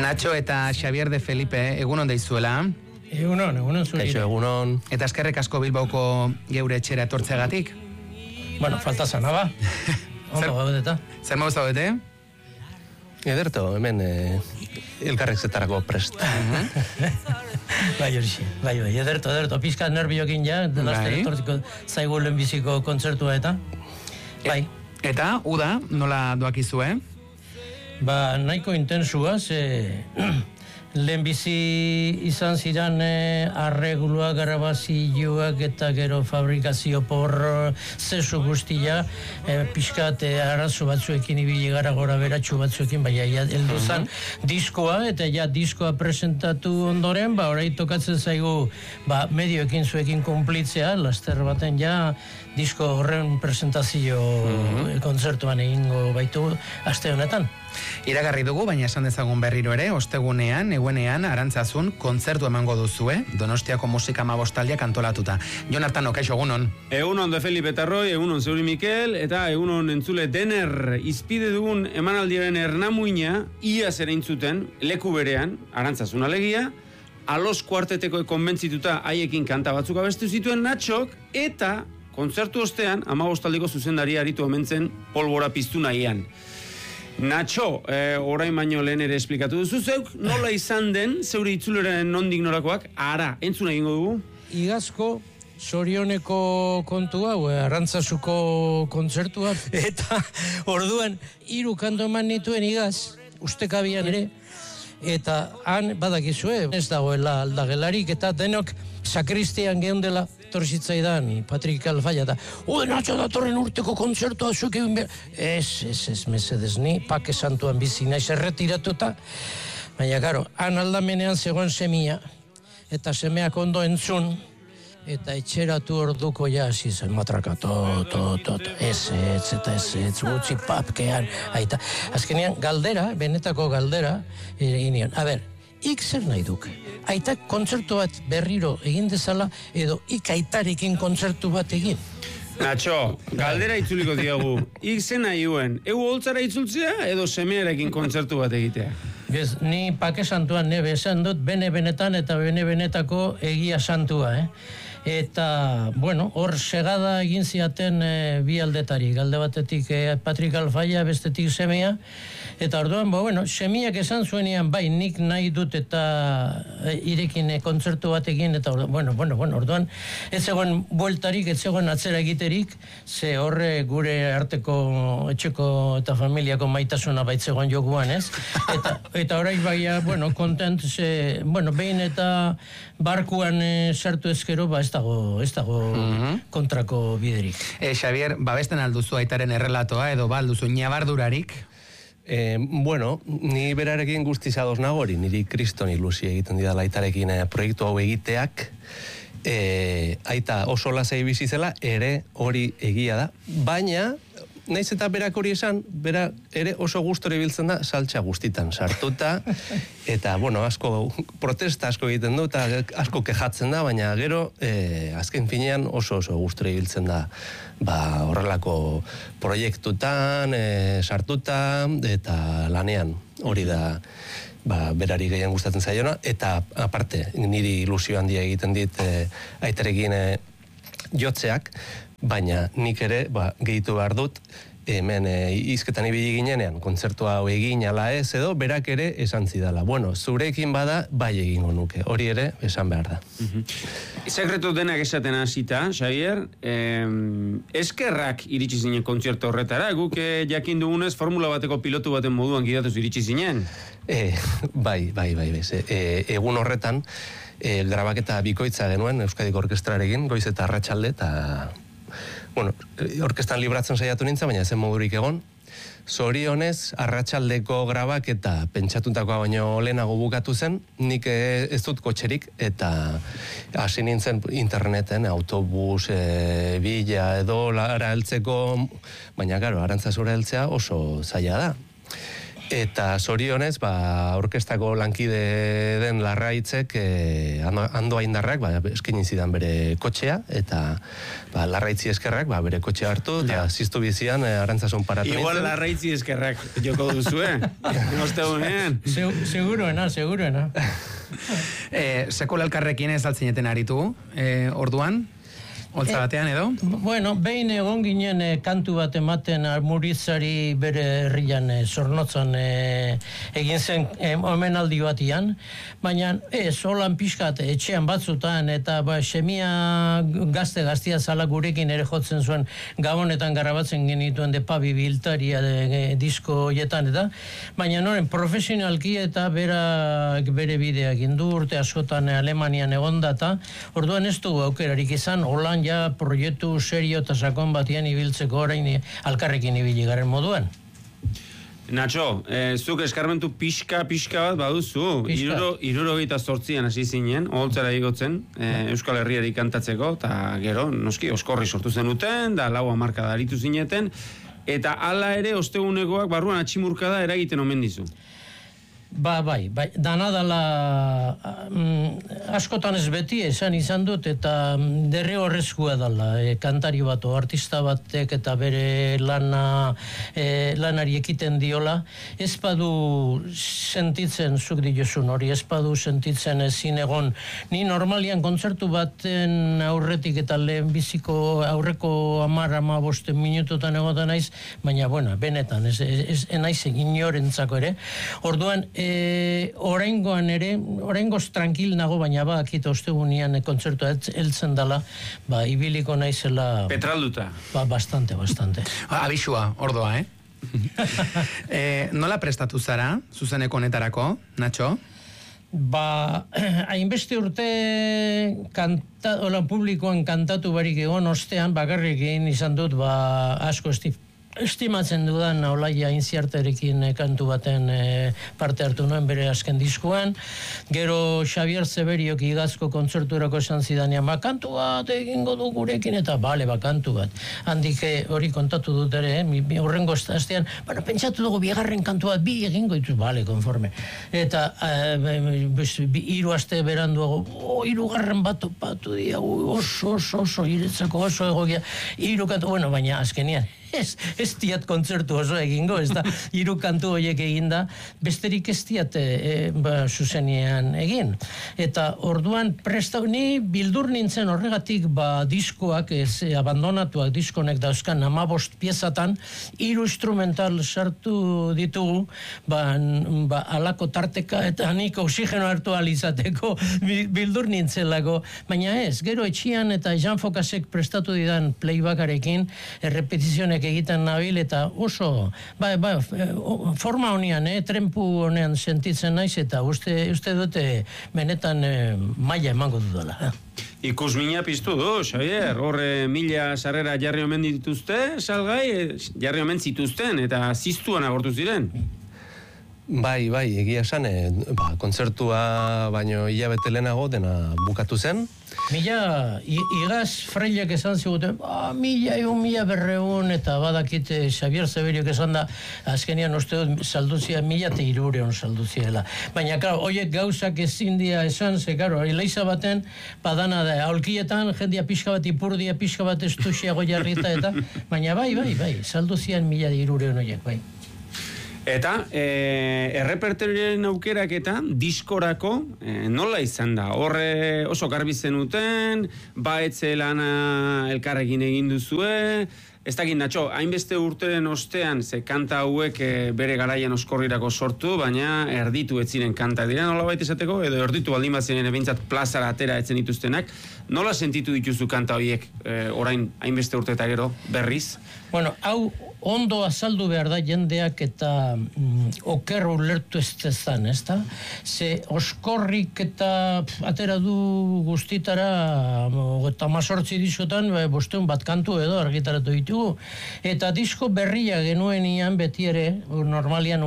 Nacho eta Xavier de Felipe, egunon deizuela. Egunon zuri. Kaixo, egunon. Eta eskerrek asko Bilbauko geure etxera etortzeagatik. Bueno, falta zana ba. Ondo gaudeta. Zer mauz zaudete? Ederto, hemen elkarrek zetarako prest. Bai, ederto, pizka nerviokin ja, laster etortziko zaigu lehenbiziko kontzertua eta. Bai. Eta, uda, nola doakizue? Ba, nahiko intensua, lehenbizi izan ziren arregluak, grabazioak eta gero fabrikazio por zesu guztia, pixkat arazo batzuekin ibili gara gora beratxu batzuekin, baina heldu zen diskoa, eta ja diskoa presentatu ondoren, ba, orai tokatzen zaigu medioekin zuekin konplitzea, laster baten ja disko horren presentazio kontzertuan egingo baitu aste honetan. Iragarri dugu, baina esan dezagun berriro ere, ostegunean, eguenean, Arantzazun, kontzertu emango duzue, Donostiako musika mabostaldiak antolatuta. Jon Artano, kaixo, egunon. Egunon de Felipe Tarroi, egunon Zeuri Mikel, eta egunon entzule dener izpide dugun emanaldiaren ernamuina, iaz ere intzuten, leku berean, Arantzazun alegia, Alos kuarteteko konbentzituta haiekin kanta batzuk abestu zituen Natxok, eta kontzertu ostean, amabostaldiko zuzendaria aritu omentzen polbora piztu nahian. Nacho, orain baino lehen ere esplikatu duzu zeuk, nola izan den, zeure itzuleren nondik norakoak, ara, entzun egingo dugu? Igazko, sorioneko kontua, Arantzazuko kontzertua, eta orduan, 3 kantu eman nituen igaz, ustekabian ere, eta han badakizue, ez dagoela aldagelarik, eta denok sakristian geundela torzitzaidan Patrik Alfaia da. Nacho datorren urteko kontzertua zuek egin behar. Ez, mesedez, ni pake santuan bizi naiz erretiratuta. Baina, karo, han aldamenean zegoen semia, eta semeak ondo entzun, eta etxeratu orduko ja hasi zen matraka, ez, gutxi papkean, aita. Azkenean, galdera, benetako galdera, egin a ber, ik zer nahi duk? Aitak kontzertu bat berriro egin dezala, edo ik aitarekin kontzertu bat egin? Nacho, galdera itzuliko diagu, ik zen nahi uen, holtzara itzultzea, edo semearekin kontzertu bat egitea? Bez, ni pake santuan nebe esan dut, bene-benetan eta bene-benetako egia santua, Eta, bueno, hor segada egin ziaten bi aldetari, alde batetik Patrik Alfaia, bestetik semea, eta orduan, semiak esan zuenean, bai, nik nahi dut eta irekin kontzertu bat egin, eta orduan, ez zegoen bueltarik, ez zegoen atzera egiterik, ze horre gure arteko etxeko eta familiako maitasuna baitzegoen joguan, ez? Eta orain baia, kontent, behin eta barkuan sartu ezkero, ez dago kontrako biderik. Xavier, babesten alduzu aitaren errelatoa, edo alduzu ñabardurarik? Ni berarekin guztiz ados nagori, niri kriston ilusia egiten didala aitarekin proiektu hau egiteak, aita oso lasai bizi zela, ere hori egia da, baina naiz eta berak hori esan, bera ere oso gustore biltzen da saltsa guztitan sartuta, eta, asko protesta asko egiten du, eta asko kejatzen da, baina gero, azken finean oso gustore biltzen da, horrelako proiektutan, sartuta, eta lanean, hori da, berari gehien gustatzen zaiona, eta aparte, niri ilusio handia egiten dit aitarekin jotzeak, baina nik ere gehitu behar dut, hemen izketan ibili ginenean, kontzertu hau egin ala ez edo, berak ere esan zidala. Zurekin bada, bai egingo nuke. Hori ere, esan behar da. Sekretu denak esaten hasita, Xavier, eskerrak iritsi zinen kontzertu horretara, guk jakin dugunez formula bateko pilotu baten moduan gidatuz iritsi zinen? Bai, egun horretan, grabaketa bikoitza genuen, Euskadiko Orkestrarekin, goiz eta arratsalde, eta orkestan libratzen saiatu nintzen, baina zen modurik egon. Zorionez, arratsaldeko grabaketa pentsatutakoa baino lehenago bukatu zen, nik ez dut kotxerik, eta hasi nintzen interneten, autobus, bila edo lara heltzeko, baina, Arantzazura heltzea oso zaila da. Eta zorionez, orkestako lankide den Larraitzek Ando Aindarrak eskaini zidan bere kotxea, eta Larraitzi eskerrak bere kotxea hartu, eta ziztu bizian Arantzasun paratu. Igual Larraitzi eskerrak joko duzu, Ostegunean. Seguruena. Sekula elkarrekin ez altzineten aritu, orduan? Holtza batean edo? Bueno, behin egon ginen kantu bat ematen Muritzari bere herrian Zornotzan egin zen omenaldi batian, baina holan pixkat etxean batzutan eta semia gaztea zala gurekin ere jotzen zuen Gabonetan grabatzen genituen de Pabi Biltaria disko hoietan eta, baina noren profesionalki eta bere bideak indu urte askotan Alemanian egonda eta orduan ez dugu aukerarik izan, holan ja proiektu serio eta sakon batian ibiltzeko orain alkarrekin ibili garen moduan. Nacho, zuk eskarmentu pixka bat baduzu, 78an hasi zinen, oholtzara igotzen, Euskal Herriari kantatzeko, eta gero, noski, oskorri sortu zenuten, da 4 hamarkada aritu zineten, eta hala ere ostegunekoak barruan atximurkada eragiten omen dizu. Bai, dana dala askotan ez beti esan izan dut eta derrigorrezkoa dala kantari bat o artista batek eta bere lanari ekiten diola ez badu sentitzen zuk diozun hori, ez badu sentitzen ezin egon ni normalian kontzertu baten aurretik eta lehenbiziko aurreko 10-15 minututan egotan naiz, baina benetan ez naiz inorentzako ere, orduan oraingoan ere, oraingoz tranquil nago, baina akita ostegunean kontzertua heltzen dala, ibiliko naizela... Petralduta. Bastante. Abisua, ordoa, nola prestatu zara, zuzeneko honetarako, Nacho? Hainbeste urte publikoan kantatu barik egon ostean, bakarrik egin izan dut, asko estimatzen dudan Olaia Inziarterekin kantu baten parte hartu nuen bere azken diskoan. Gero Xavier Zeberiok igazko kontzerturako esan zidanean, kantu bat egingo du gurekin, eta kantu bat. Handik hori kontatu dut ere, horrengo astean, pentsatu dugu bigarren kantu bat, bi egingo dituz, konforme. Eta 3 aste beranduago, 3 bat topatu diagu, oso, iretzako oso egokia, 3 kantu, baina azkenian, ez diat kontzertu oso egingo, ez da, 3 kantu horiek eginda, besterik ez diat zuzenean egin. Eta orduan ni bildur nintzen horregatik diskoak, abandonatuak diskonek dauzkan 15 piezatan, 3 instrumental sartu ditugu, alako tarteka eta nik oxigeno hartu alizateko bildur nintzelako, baina ez, gero etxian eta Jean Focasek prestatu didan playbackarekin, repetizionek egiten nabil eta oso forma honean, trempu honean sentitzen naiz eta uste dute benetan maila emango dudala. Ikusmina piztu du, Xavier, horre 1000 sarrera jarri omen dituzte, salgai, jarri omen zituzten eta ziztuan agortu ziren. Bai, egia esan, kontzertua baino hilabete lehenago dena bukatu zen. Igaz Freilak esan ziguten, 1.200 eta badakite Xavier Zeberiok esan da, azkenian uste dut salduzia 1.300 salduziela. Baina, horiek gauzak ezin dia esan, leiza baten, badana da, aulkietan, jendia pixka bat, ipurdia pixka bat estuxiago jarrita eta, baina bai, salduzian 1.300 horiek, bai. Eta, errepertorioaren aukerak eta diskorako nola izan da? Horre oso garbi zenuten, etze lana elkarrekin egin duzue, ez dakit, Nacho, hainbeste urteren ostean, ze kanta hauek bere garaian oskorrirako sortu, baina erditu ez ziren kanta dira, nola baita esateko, edo erditu baldin bat ziren ebintzat plazara atera etzen dituztenak, nola sentitu dituzu kanta horiek orain hainbeste urte eta gero berriz? Hau ondo azaldu behar da jendeak eta oker ulertu ez dezan, ez da? Ze oskorrik eta atera du guztitara, eta 18 diskotan, 500 bat kantu edo argitaratu ditugu. Eta disko berria genuen ian beti ere, normalian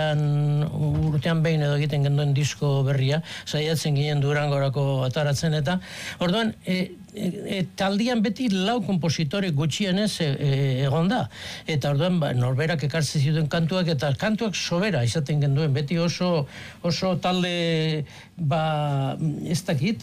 urtean behin edo egiten genduen disko berria, saiatzen ginen Durangorako ataratzen eta, orduan, taldian beti 4 kompositore gutxienez egon da. Eta orduan norberak ekartzen zituen kantuak, eta kantuak sobera izaten genduen, beti oso talde ez dakit,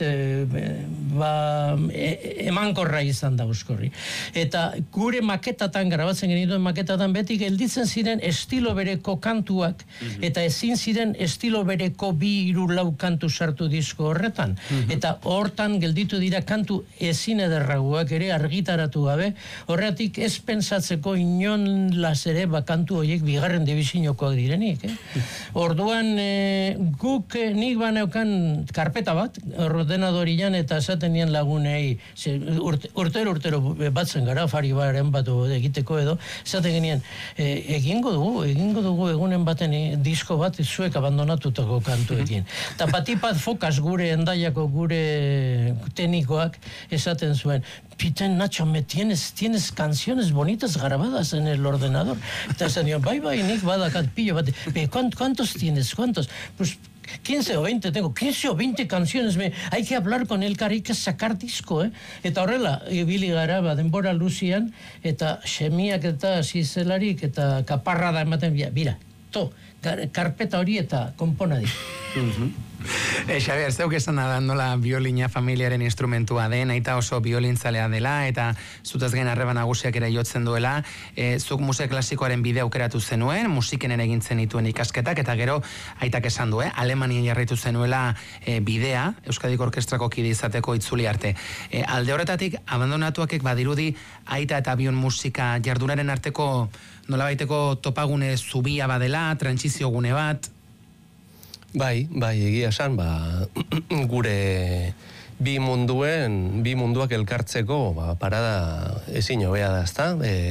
emankorra izan da Euskorri. Eta gure maketatan, grabatzen genituen maketatan, beti gelditzen ziren estilo bereko kantuak, eta ezin ziren estilo bereko 2-3 kantu sartu disko horretan. Eta hortan gelditu dira kantu ezin ederraguak ere argitaratu gabe, horretik ez pentsatzeko inon las ere kantu horiek 2. divisiokoak direnik. Orduan guk nik baneukan karpeta bat, ordenadorian, eta esaten nien lagunei, urtero batzen gara, fari baren bat egiteko edo, esaten genien, egingo dugu egunen baten disko bat zuek abandonatutako kantuekin. Eta batipat fokaz gure endaiako gure teknikoak esaten zuen, Piten, Nacho, tienes canciones bonitas grabadas en el ordenador. Eta esan dion, bai, nik badakat pillo bat. ¿Cuántos tienes? ¿Cuántos? Pues 15 o 20 tengo, 15 o 20 canciones, hay que hablar con él, hay que sacar disco, Eta horrela, ibili gara, denbora luzian, eta xemiak eta zizelarik, eta kaparra da ematen, bira, karpeta hori eta konponadi. Xabier, zeuk esan da nola biolina familiaren instrumentua den, aita oso biolintzalea dela, eta zutaz gain arreba nagusiak ere jotzen duela, zuk musika klasikoaren bidea aukeratu zenuen, musikenen egintzen dituen ikasketak, eta gero aitak esan du, Alemanian jarraitu zenuela bidea, Euskadiko Orkestrako kide izateko itzuli arte. Alde horretatik, abandonatuakek badirudi aita eta bion musika jardunaren arteko nolabaiteko topagune zubia badela, trantsizio gune bat. Bai, egia esan, gure bi munduak elkartzeko parada ezin hobea da, ezta?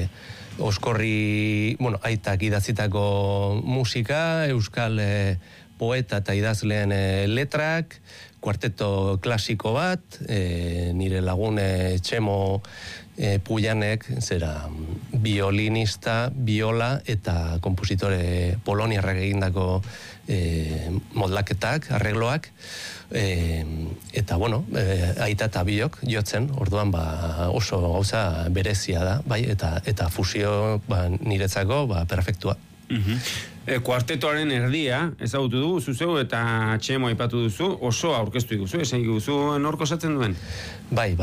Euskorri, aitak idatzitako musika, euskal poeta eta idazleen letrak, kuarteto klasiko bat, nire lagune Txemo Pujanek, zera violinista, viola eta kompositore poloniarrak egindako modlaketak, arregloak, eta aita eta biok jotzen, orduan oso gauza berezia da, bai, eta fusio niretzako perfektua. Kuartetoaren erdia ezagutu dugu zuzeu eta Txemo aipatu duzu, oso aurkeztu duzu, esan duzu norko osatzen duen? Bai,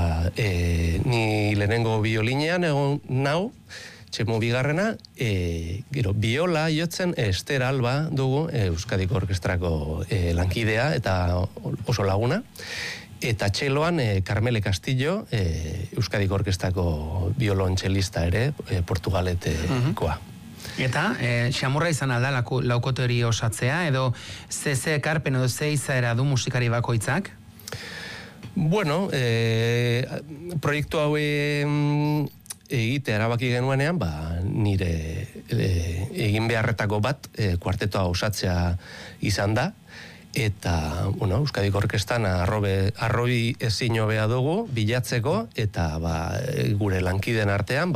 ni lehenengo biolinean egon nau, Txemo bigarrena, gero biola jotzen Ester Alba dugu, Euskadiko Orkestrako lankidea eta oso laguna, eta txeloan Carmele Castillo, Euskadiko Orkestrako biolontxelista ere, Portugaletekoa. Eta, xamurra izan alda laukote hori osatzea, edo ze ekarpen edo ze izaera du musikari bakoitzak? Bueno, proiektu hau egite erabaki genuenean, nire egin beharretako bat kuartetoa osatzea izan da, eta, Euskadiko Orkestan arroi ezin hobea dugu bilatzeko, eta gure lankideen artean,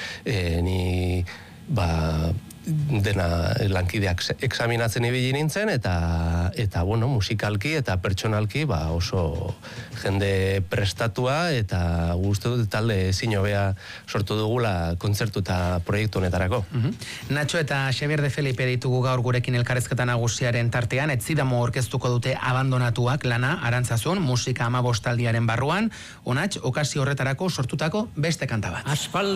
ni dena lankideak examinatzen ibili nintzen, eta musikalki eta pertsonalki oso jende prestatua, eta gustu dut talde ezin hobea sortu dugula kontzertu eta proiektu honetarako. Nacho eta Xabier de Felipe ditugu gaur gurekin elkarrizketa nagusiaren tartean, etzidamo orkestuko dute abandonatuak lana Arantzazun, musika 15 taldiaren barruan, onats, okazio horretarako sortutako beste kanta bat.